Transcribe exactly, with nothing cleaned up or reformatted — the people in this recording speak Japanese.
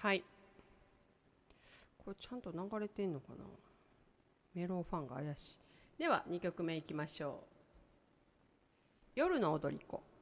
はい。これちゃんと流れてんのかな。メロンファンが怪しい。ではにきょくめいきましょう。夜の踊り子。